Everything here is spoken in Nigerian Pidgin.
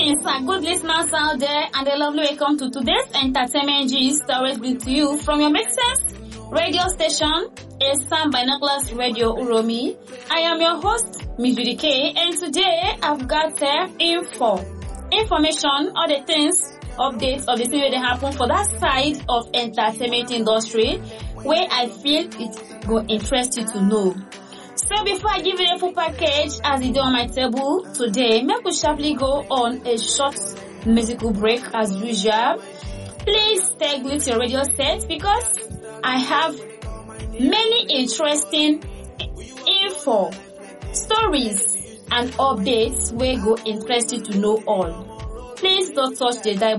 Greetings, good listeners out there, and a lovely welcome to today's entertainment gist always bring to you from your Make Sense radio station, Assam Binoculars Radio Uromi. I am your host, Miss Judy K, and today I've got information, all the things, updates of the things that happen for that side of entertainment industry, where I feel it will interest you to know. So before I give you the full package as it do on my table today, make we sharply go on a short musical break as usual. Please stay with your radio set because I have many interesting info, stories and updates where go interest you to know all. Please don't touch the dial